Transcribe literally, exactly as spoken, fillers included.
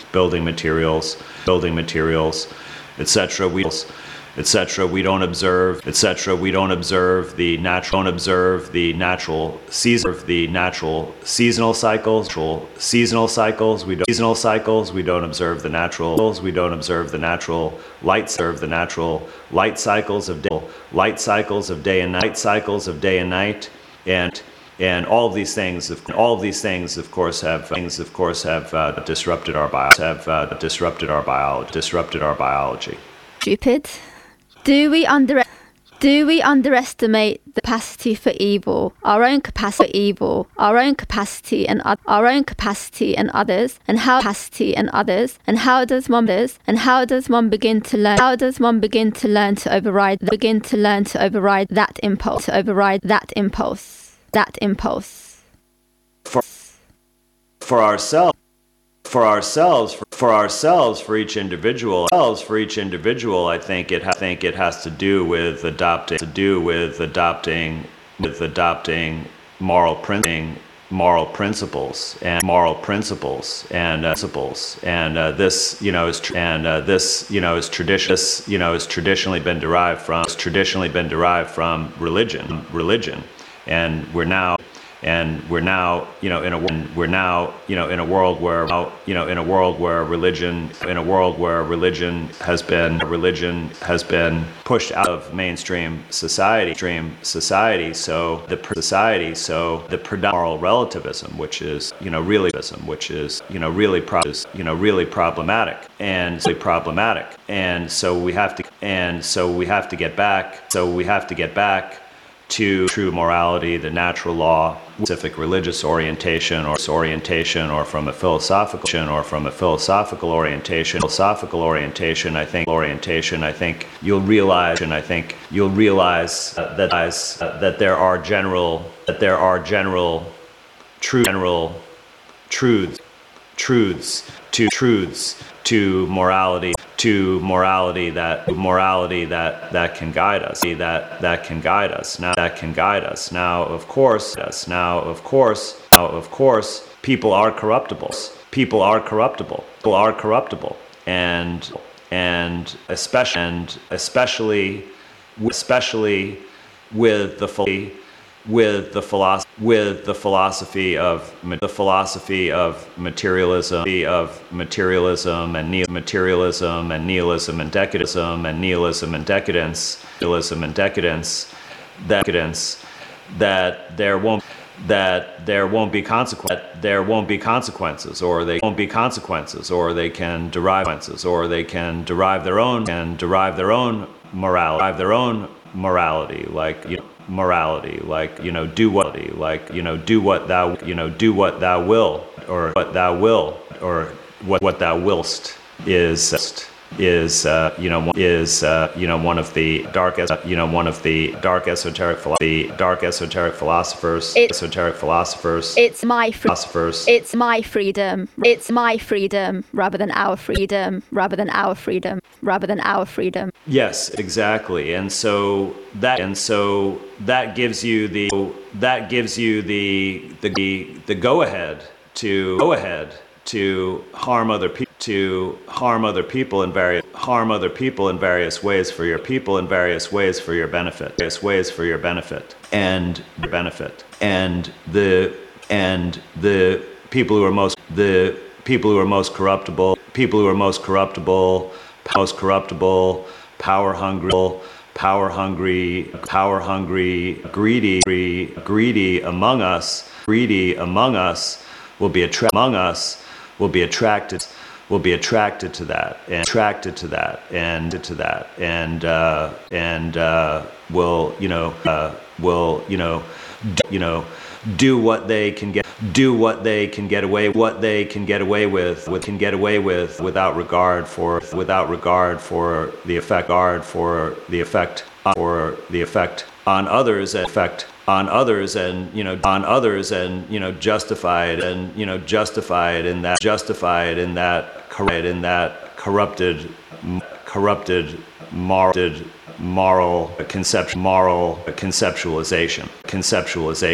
building materials, building materials, et cetera. We et cetera. We don't observe, et cetera. We don't observe the natural, don't observe the natural season, the natural seasonal cycles, natural seasonal cycles. We don't seasonal cycles. We don't observe the natural. We don't observe the natural light, observe the natural light cycles of day, light cycles of day and night, cycles of day and night, and and all of these things, all of these things, of course, have things, of course, have uh, disrupted our bio, have uh, disrupted our biology, disrupted our biology. Stupid. Do we under do we underestimate the capacity for evil, our own capacity for evil, our own capacity and uh, our own capacity and others, and how capacity and others, and how does one does, and how does one begin to learn? How does one begin to learn to override? Begin to learn to override that impulse, to override that impulse, that impulse. For for ourselves. For ourselves, for, for ourselves, for each individual, for each individual, I think it, I think it has to do with adopting, to do with adopting, with adopting moral principles, moral principles, and moral principles, and uh, principles, and uh, this, you know, is tr- and uh, this, you know, is tradition, this, you know, has traditionally been derived from, has traditionally been derived from religion, religion, and we're now. And we're now, you know, in a we're now, you know, in a world where, you know, in a world where religion, in a world where religion has been, religion has been pushed out of mainstream society, mainstream society. So the society, so the predominant moral relativism, which is, you know, really, which is, you know, really, pro- is, you know, really problematic and really problematic. And so we have to, and so we have to get back. So we have to get back to true morality, the natural law, specific religious orientation or orientation, or from a philosophical or from a philosophical orientation, philosophical orientation. I think orientation. I think you'll realize, and I think you'll realize uh, that uh, that there are general that there are general, true general truths, truths to truths to morality. to morality that morality that that can guide us that that can guide us now that can guide us now of course us now of course now of course people are corruptible people are corruptible people are corruptible and and especially and especially especially with the fully with the philosophy with the philosophy of the philosophy of materialism of materialism and neo materialism and nihilism and decadentism and nihilism and decadence nihilism and decadence decadence that there won't that there won't be consequence there won't be consequences or they won't be consequences or they can derive consequences or they can derive their own and derive their own morality derive their own morality like you know morality like you know do what like you know do what thou you know do what thou will or what thou will or what what thou willst is is uh, you know is uh, you know one of the darkest you know one of the dark esoteric philo- the dark esoteric philosophers it's, esoteric philosophers it's my fr- philosophers it's my freedom it's my freedom rather than our freedom rather than our freedom rather than our freedom yes exactly and so that and so that gives you the that gives you the the the go ahead to go ahead to harm other people to harm other people in various harm other people in various ways for your people in various ways for your benefit various ways for your benefit and benefit and the and the people who are most the people who are most corruptible people who are most corruptible most corruptible power hungry power hungry power hungry greedy greedy among us greedy among us will be attracted among us will be attracted will be attracted to that and attracted to that and to that and uh, and uh, will you know uh, will you know do, you know do what they can get do what they can get away what they can get away with with can get away with without regard for without regard for the effect regard for the effect for the effect on others and effect on others and you know on others and you know justified and you know justified in that justified in that correct in that corrupted corrupted moral moral conception moral conceptualization conceptualization